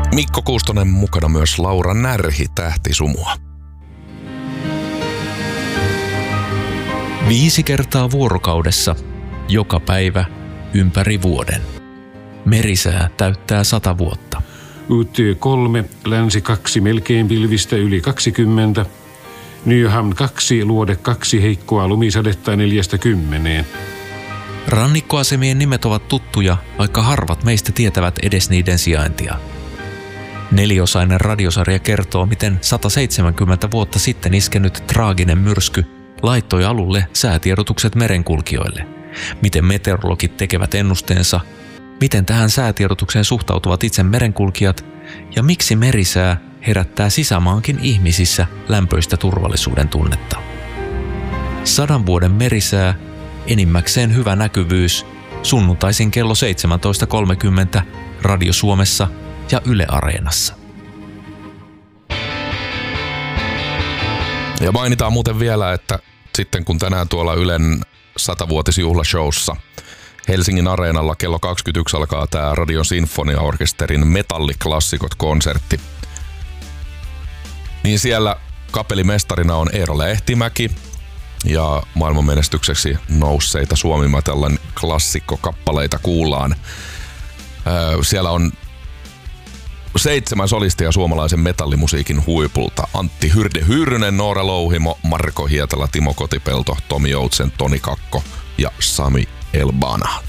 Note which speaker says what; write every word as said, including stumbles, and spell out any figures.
Speaker 1: Mikko Kuustonen mukana myös Laura Närhi tähtisumua.
Speaker 2: Viisi kertaa vuorokaudessa, joka päivä, ympäri vuoden. Merisää täyttää sata vuotta.
Speaker 3: U T kolme, länsi kaksi, melkein pilvistä yli kaksikymmentä. Nyhamn kaksi, luode kaksi, heikkoa lumisadetta neljästä kymmeneen.
Speaker 2: Rannikkoasemien nimet ovat tuttuja, vaikka harvat meistä tietävät edes niiden sijaintia. Neliosainen radiosarja kertoo, miten sata seitsemänkymmentä vuotta sitten iskenyt traaginen myrsky laittoi alulle säätiedotukset merenkulkijoille. Miten meteorologit tekevät ennusteensa, miten tähän säätiedotukseen suhtautuvat itse merenkulkijat ja miksi merisää herättää sisämaankin ihmisissä lämpöistä turvallisuuden tunnetta. Sadan vuoden merisää, enimmäkseen hyvä näkyvyys, sunnuntaisin kello seitsemäntoista kolmekymmentä Radio Suomessa ja Yle Areenassa.
Speaker 1: Ja mainitaan muuten vielä, että sitten kun tänään tuolla Ylen satavuotisjuhlashowssa Helsingin Areenalla kello kaksikymmentäyksi alkaa tämä Radion Sinfoniaorkesterin Metalliklassikot-konsertti, niin siellä kapellimestarina on Eero Lehtimäki ja maailmanmenestykseksi nousseita Suomi Metalin klassikkokappaleita kuullaan. Öö, siellä on seitsemän solistia suomalaisen metallimusiikin huipulta. Antti Hyrde Hyrnen, Noora Louhimo, Marko Hietala, Timo Kotipelto, Tomi Joutsen, Toni Kakko ja Sami Elbana.